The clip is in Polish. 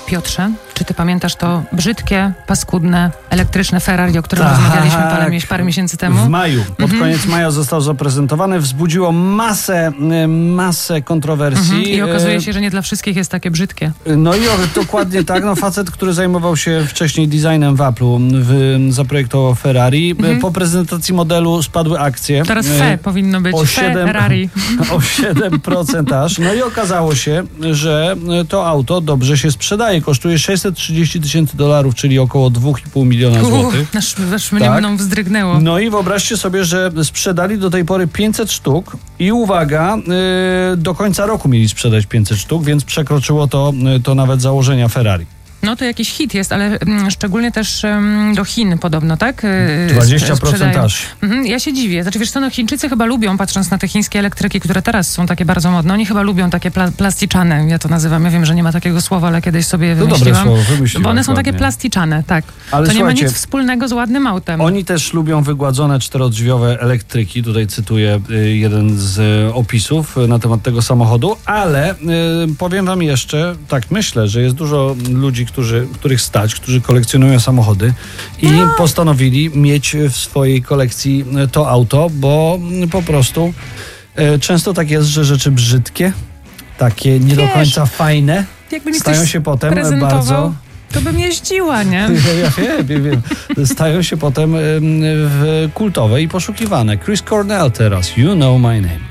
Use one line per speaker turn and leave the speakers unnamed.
Piotrze, czy ty pamiętasz to brzydkie, paskudne, elektryczne Ferrari, o którym rozmawialiśmy parę miesięcy temu?
W maju. Pod koniec maja został zaprezentowany. Wzbudziło masę kontrowersji.
I okazuje się, że nie dla wszystkich jest takie brzydkie.
No i dokładnie tak. No, facet, który zajmował się wcześniej designem w Apple'u, zaprojektował Ferrari. Po prezentacji modelu spadły akcje.
Teraz powinno być. Ferrari.
O 7% aż. No i okazało się, że to auto dobrze się sprzedaje. Kosztuje $630,000, czyli około 2,5 miliona złotych.
Aż mnie mną wzdrygnęło.
No i wyobraźcie sobie, że sprzedali do tej pory 500 sztuk i uwaga, do końca roku mieli sprzedać 500 sztuk, więc przekroczyło to nawet założenia Ferrari.
No to jakiś hit jest, ale szczególnie też do Chin podobno, tak?
20% aż.
Ja się dziwię. Znaczy, wiesz co, no Chińczycy chyba lubią, patrząc na te chińskie elektryki, które teraz są takie bardzo modne, oni chyba lubią takie plasticzane, ja to nazywam. Ja wiem, że nie ma takiego słowa, ale kiedyś sobie wymyśliłam.
Dobre słowo, wymyśliłam.
Bo one są takie plasticzane, tak.
Ale
to nie ma nic wspólnego z ładnym autem.
Oni też lubią wygładzone czterodrzwiowe elektryki. Tutaj cytuję jeden z opisów na temat tego samochodu, ale powiem wam jeszcze, tak myślę, że jest dużo ludzi, których stać, którzy kolekcjonują samochody i postanowili mieć w swojej kolekcji to auto, bo po prostu często tak jest, że rzeczy brzydkie, takie nie do końca fajne, stają się potem bardzo...
To bym jeździła, nie?
Ja wiem. Stają się potem kultowe i poszukiwane. Chris Cornell teraz, You Know My Name.